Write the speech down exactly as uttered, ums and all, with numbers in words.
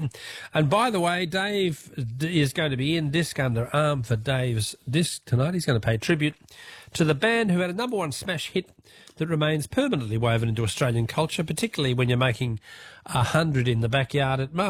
And by the way, Dave is going to be in Disc Under Arm for Dave's Disc tonight. He's going to pay tribute to the band who had a number one smash hit that remains permanently woven into Australian culture, particularly when you're making a hundred in the backyard at Mo.